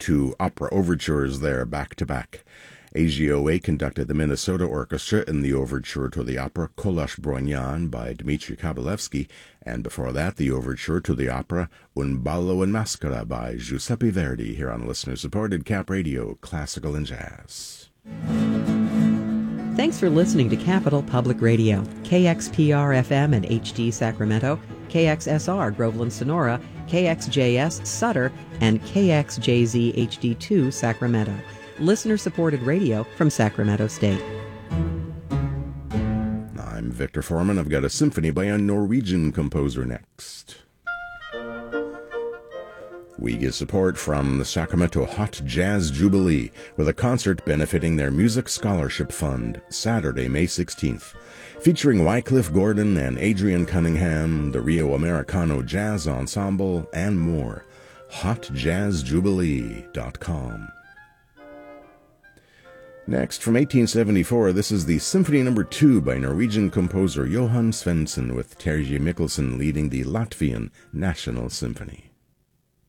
two opera overtures there back-to-back. AGOA conducted the Minnesota Orchestra in the overture to the opera Kolosh Brognan by Dmitri Kabalevsky, and before that the overture to the opera Un ballo in maschera by Giuseppe Verdi, here on listener-supported Cap Radio, Classical and Jazz. Thanks for listening to Capital Public Radio, KXPR-FM and HD Sacramento, KXSR Groveland Sonora, KXJS Sutter, and KXJZ HD2 Sacramento. Listener-supported radio from Sacramento State. I'm Victor Foreman. I've got a symphony by a Norwegian composer next. We get support from the Sacramento Hot Jazz Jubilee with a concert benefiting their Music Scholarship Fund, Saturday, May 16th. Featuring Wycliffe Gordon and Adrian Cunningham, the Rio Americano Jazz Ensemble, and more. HotJazzJubilee.com. Next, from 1874, this is the Symphony No. 2 by Norwegian composer Johan Svensson, with Terje Mikkelsen leading the Latvian National Symphony.